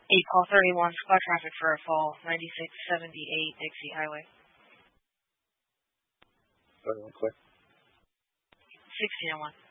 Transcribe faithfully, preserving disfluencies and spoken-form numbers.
eight call thirty-one, squad traffic for a fall, ninety-six seventy-eight Dixie Highway. thirty-one, clear. sixteen oh one.